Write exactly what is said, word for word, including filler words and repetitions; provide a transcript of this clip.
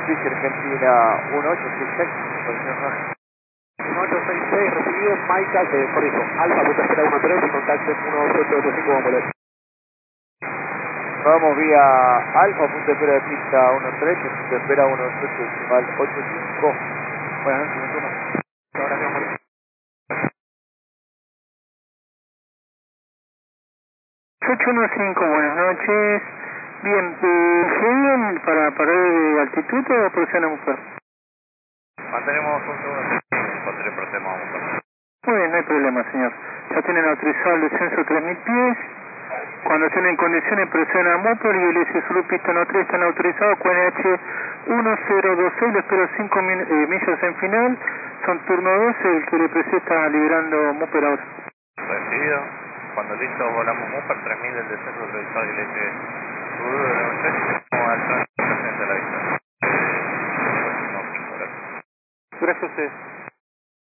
British Argentina uno ocho seis seis, posición roja. uno ocho seis seis, recibido, Maica, eh, por eso, Alfa, punto espera uno tres y contacto uno ocho ocho cinco, vamos a ver. Vamos vía Alfa, punto de espera de pista uno tres, punto de espera uno ocho decimal ocho cinco. Buenas noches, Antonio. Ahora que vamos a ver. ocho uno cinco, buenas noches. Bien, eh, ¿siguen para parar de altitud o presionamos por? Mantenemos un segundo, encontré problema, vamos a ver. Muy bien, no hay problema, señor. Ya tienen autorizado el descenso tres mil pies. Cuando estén en condiciones presiona motor y el S Sulu pista uno tres están autorizados. Q N H uno cero dos seis, le espero cinco eh, millas en final. Son turno doce, el que le presenta está liberando Mopper ahora. Recibido. Cuando listo volamos Mopper, tres mil del descenso autorizado y el S Sulu de nueve tres, como al tránsito presente a la vista. Eh, no, cinco, gracias. Gracias a usted.